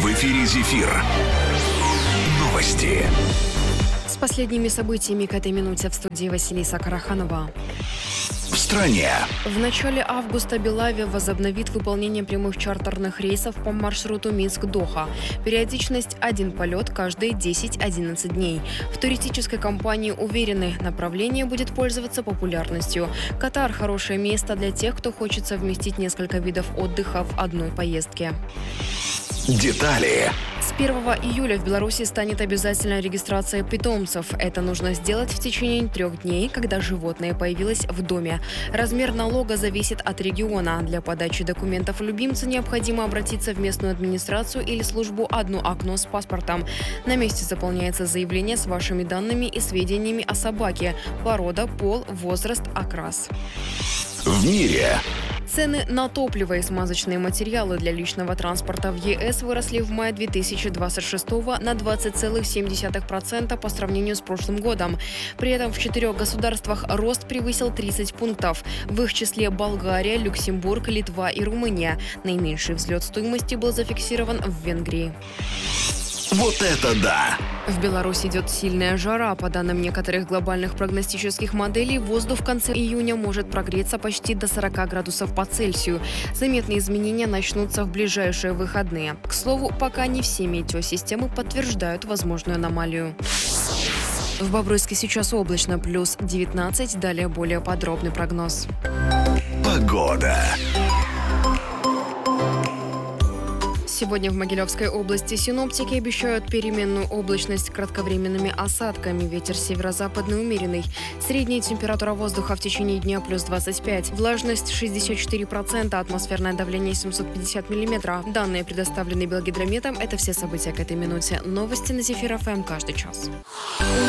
В эфире «Зефир». Новости. С последними событиями к этой минуте в студии Василиса Караханова. В стране. В начале августа Белавия возобновит выполнение прямых чартерных рейсов по маршруту Минск-Доха. Периодичность – 1 полет каждые 10-11 дней. В туристической компании уверены, направление будет пользоваться популярностью. Катар – хорошее место для тех, кто хочет совместить несколько видов отдыха в одной поездке. Детали. С 1 июля в Беларуси станет обязательной регистрация питомцев. Это нужно сделать в течение 3 дней, когда животное появилось в доме. Размер налога зависит от региона. Для подачи документов любимцу необходимо обратиться в местную администрацию или службу «Одно окно» с паспортом. На месте заполняется заявление с вашими данными и сведениями о собаке: порода, пол, возраст, окрас. В мире. Цены на топливо и смазочные материалы для личного транспорта в ЕС выросли в мае 2026 на 20,7% по сравнению с прошлым годом. При этом в 4 государствах рост превысил 30 пунктов. В их числе Болгария, Люксембург, Литва и Румыния. Наименьший взлет стоимости был зафиксирован в Венгрии. Вот это да! В Беларуси идет сильная жара. По данным некоторых глобальных прогностических моделей, воздух в конце июня может прогреться почти до 40 градусов по Цельсию. Заметные изменения начнутся в ближайшие выходные. К слову, пока не все метеосистемы подтверждают возможную аномалию. В Бобруйске сейчас облачно, плюс 19. Далее более подробный прогноз. Погода. Сегодня в Могилевской области синоптики обещают переменную облачность с кратковременными осадками. Ветер северо-западный умеренный. Средняя температура воздуха в течение дня плюс 25. Влажность 64%. Атмосферное давление 750 миллиметров. Данные, предоставленные Белгидрометом, это все события к этой минуте. Новости на Зефир ФМ каждый час.